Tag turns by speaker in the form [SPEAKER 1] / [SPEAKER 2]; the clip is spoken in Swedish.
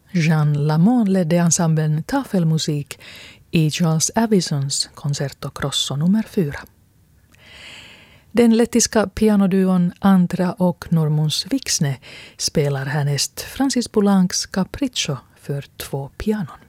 [SPEAKER 1] Jean Lamont ledde ensemblen Tafelmusik i Charles Avisons Concerto Grosso nummer 4. Den lettiska pianoduon Andra och Normunds Viksne spelar härnäst Francis Poulencs Capriccio för 2 pianon.